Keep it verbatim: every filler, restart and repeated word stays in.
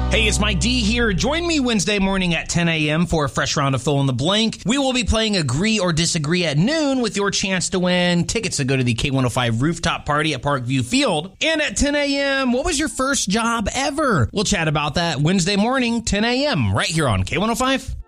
Hey, it's Mike D here. Join me Wednesday morning at ten a.m. for a fresh round of Fill in the Blank. We will be playing Agree or Disagree at noon with your chance to win tickets to go to the K one oh five rooftop party at Parkview Field. And at ten a.m., what was your first job ever? We'll chat about that Wednesday morning, ten a.m. right here on K one oh five